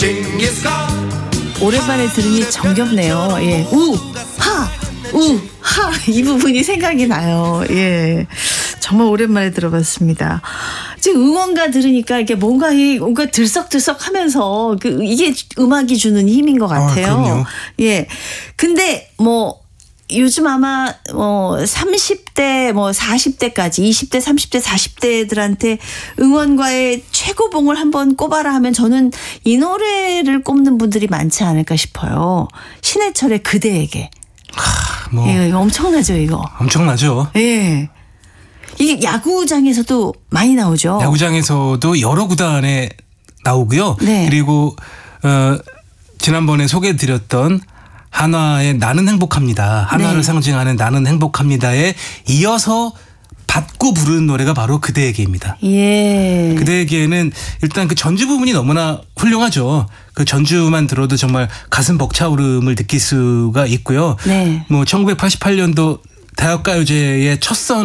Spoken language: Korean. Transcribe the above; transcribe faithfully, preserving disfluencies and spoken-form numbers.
오랜만에 들으니 정겹네요. 예. 우, 하, 우, 하. 이 부분이 생각이 나요. 예. 정말 오랜만에 들어봤습니다. 지금 응원가 들으니까 이게 뭔가 이 뭔가 들썩들썩 하면서 그 이게 음악이 주는 힘인 것 같아요. 아, 예. 근데 뭐 요즘 아마 뭐 삼십 대 뭐 사십 대까지 이십 대 삼십 대 사십 대들한테 응원가의 최고봉을 한번 꼽아라 하면 저는 이 노래를 꼽는 분들이 많지 않을까 싶어요. 신해철의 그대에게. 하, 뭐 예, 이거 엄청나죠, 이거. 엄청나죠. 예. 이게 야구장에서도 많이 나오죠. 야구장에서도 여러 구단에 나오고요. 네. 그리고 어, 지난번에 소개해드렸던 한화의 나는 행복합니다. 한화를 네. 상징하는 나는 행복합니다에 이어서 받고 부르는 노래가 바로 그대에게입니다. 예. 그대에게는 일단 그 전주 부분이 너무나 훌륭하죠. 그 전주만 들어도 정말 가슴 벅차오름을 느낄 수가 있고요. 네. 뭐 천구백팔십팔 년도 대학가요제의 첫 선